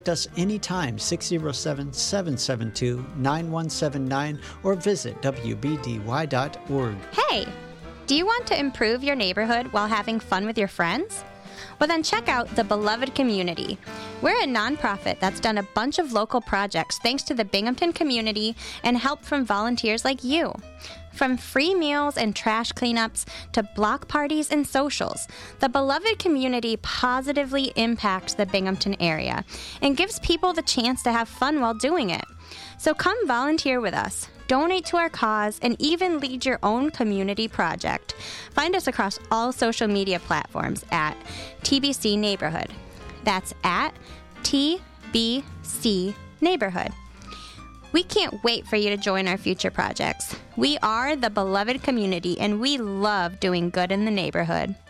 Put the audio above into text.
Contact us anytime, 607-772-9179, or visit wbdy.org. Hey, do you want to improve your neighborhood while having fun with your friends? Well, then check out The Beloved Community. We're a nonprofit that's done a bunch of local projects thanks to the Binghamton community and help from volunteers like you. From free meals and trash cleanups to block parties and socials, the Beloved Community positively impacts the Binghamton area and gives people the chance to have fun while doing it. So come volunteer with us, donate to our cause, and even lead your own community project. Find us across all social media platforms at TBC Neighborhood. That's at TBC Neighborhood. We can't wait for you to join our future projects. We are the Beloved Community, and we love doing good in the neighborhood.